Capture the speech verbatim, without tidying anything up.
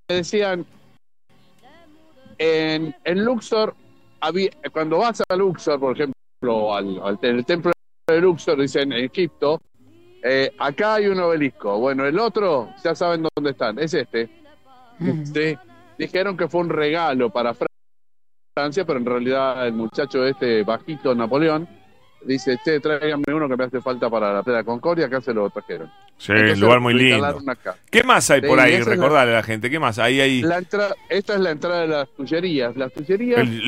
decían, en, en Luxor, había, cuando vas a Luxor, por ejemplo, al, al el templo de Luxor, dicen en Egipto, eh, acá hay un obelisco. Bueno, el otro, ya saben dónde están, es este. Mm. Sí, dijeron que fue un regalo para Francia, pero en realidad el muchacho este bajito, Napoleón, dice, che, tráiganme uno que me hace falta para la Playa Concordia, acá se lo trajeron. Sí, un lugar muy lindo. Acá. ¿Qué más hay por sí, ahí? Recordale la... a la gente, ¿qué más? Ahí hay... La entra... Esta es la entrada de las tullerías. Las tullerías... El...